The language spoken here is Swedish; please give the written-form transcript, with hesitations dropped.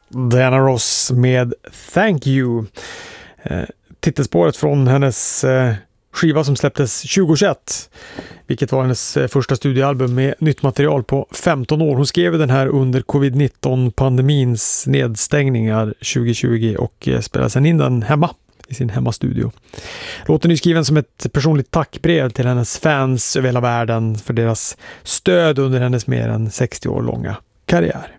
Diana Ross med Thank You. Titelspåret från hennes skiva som släpptes 2021, vilket var hennes första studioalbum med nytt material på 15 år. Hon skrev den här under covid-19-pandemins nedstängningar 2020 och spelade sedan in den hemma i sin hemmastudio. Låten är skriven som ett personligt tackbrev till hennes fans över hela världen för deras stöd under hennes mer än 60 år långa karriär.